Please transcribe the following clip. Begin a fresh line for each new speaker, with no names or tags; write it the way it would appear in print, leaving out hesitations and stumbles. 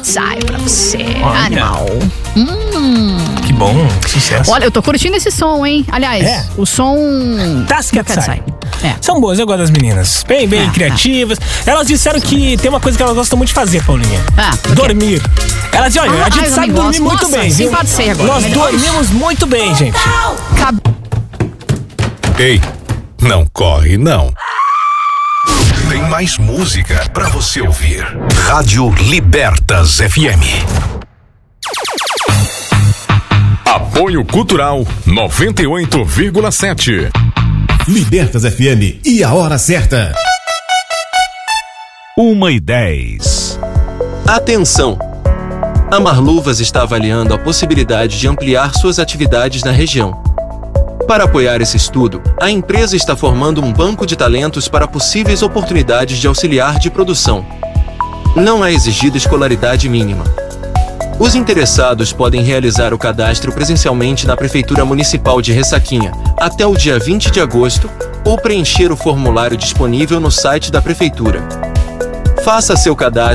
Sai pra você,
Olha.
animal.
Que bom, sucesso.
Olha, eu tô curtindo esse som, hein? Aliás, o som
Das
do
Katsai.
É.
São boas, eu gosto das meninas. Bem criativas. Elas disseram que tem uma coisa que elas gostam muito de fazer, Paulinha.
o quê?
Dormir. Elas dizem, olha, a gente
eu
sabe
também
dormir
gosto.
muito
Nossa,
bem, viu?
simpatizei agora.
Nós dormimos muito bem, gente.
Ei, não corre não. Tem mais música pra você ouvir. Rádio Libertas FM. Apoio Cultural 98,7.
Libertas FM e a hora certa.
1h10.
Atenção! A Marluvas está avaliando a possibilidade de ampliar suas atividades na região. Para apoiar esse estudo, a empresa está formando um banco de talentos para possíveis oportunidades de auxiliar de produção. Não é exigida escolaridade mínima. Os interessados podem realizar o cadastro presencialmente na Prefeitura Municipal de Ressaquinha até o dia 20 de agosto ou preencher o formulário disponível no site da Prefeitura. Faça seu cadastro